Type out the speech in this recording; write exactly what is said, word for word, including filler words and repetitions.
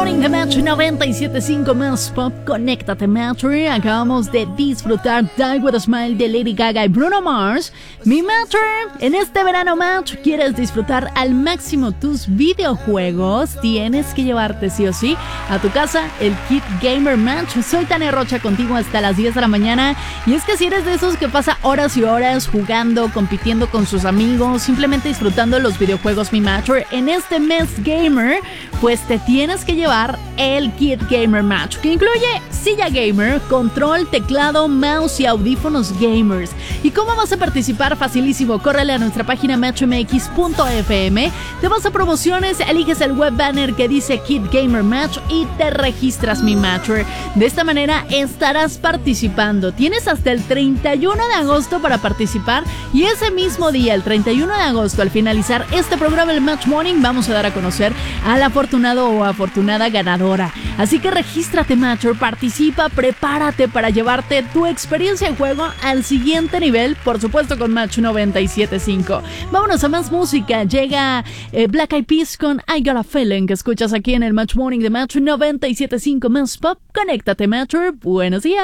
Morning de Match noventa y siete punto cinco más Pop. Conéctate, Matcher. Acabamos de disfrutar Die With A Smile de Lady Gaga y Bruno Mars. Mi Matcher, en este verano, Match, ¿quieres disfrutar al máximo tus videojuegos? Tienes que llevarte sí o sí a tu casa el Kit Gamer Match. Soy Tania Rocha contigo hasta las diez de la mañana. Y es que si eres de esos que pasa horas y horas jugando, compitiendo con sus amigos, simplemente disfrutando los videojuegos, mi Matcher, en este mes gamer, pues te tienes que llevar el Kit Gamer Match, que incluye silla gamer, control, teclado, mouse y audífonos gamers. ¿Y cómo vas a participar? Facilísimo, córrele a nuestra página match m x punto f m, te vas a promociones, eliges el web banner que dice Kit Gamer Match y te registras, mi Matcher. De esta manera estarás participando. Tienes hasta el treinta y uno de agosto para participar, y ese mismo día, el treinta y uno de agosto, al finalizar este programa, el Match Morning, vamos a dar a conocer al afortunado o afortunada ganadora. Así que regístrate, Matcher, participa, prepárate para llevarte tu experiencia en juego al siguiente nivel, por supuesto con Match noventa y siete punto cinco. Vámonos a más música. Llega eh, Black Eyed Peas con I Got a Feeling, que escuchas aquí en el Match Morning de Match noventa y siete punto cinco más Pop. Conéctate, Matcher. Buenos días.